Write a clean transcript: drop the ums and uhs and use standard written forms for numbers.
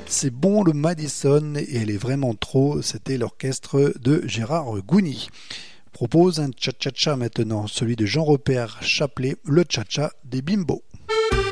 C'est bon le Madison et elle est vraiment trop, c'était l'orchestre de Gérard Gouny. Propose un cha-cha-cha maintenant, celui de Jean-Robert Chapelet, le cha-cha des bimbos.